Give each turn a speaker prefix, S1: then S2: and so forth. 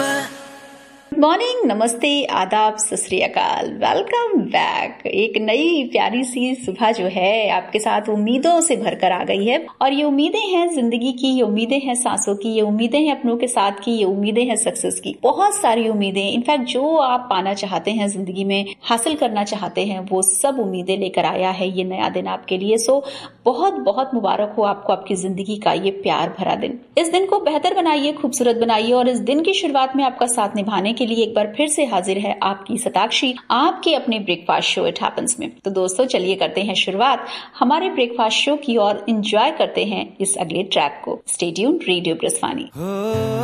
S1: Morning, नमस्ते, आदाब, सत श्री अकाल, वेलकम बैक। एक नई प्यारी सी सुबह जो है आपके साथ उम्मीदों से भरकर आ गई है। और ये उम्मीदें हैं जिंदगी की, ये उम्मीदें हैं सांसों की, ये उम्मीदें हैं अपनों के साथ की, ये उम्मीदें हैं सक्सेस की। बहुत सारी उम्मीदें, इनफैक्ट जो आप पाना चाहते हैं जिंदगी में, हासिल करना चाहते हैं, वो सब उम्मीदें लेकर आया है ये नया दिन आपके लिए। सो बहुत बहुत मुबारक हो आपको आपकी जिंदगी का ये प्यार भरा दिन। इस दिन को बेहतर बनाइए, खूबसूरत बनाइए। और इस दिन की शुरुआत में आपका साथ निभाने के लिए एक बार फिर से हाजिर है आपकी सताक्षी, आपके अपने ब्रेकफास्ट शो इट हैपेंस में। तो दोस्तों, चलिए करते हैं शुरुआत हमारे ब्रेकफास्ट शो की और एंजॉय करते हैं इस अगले ट्रैक को। Stay tuned, radio ब्रजवानी।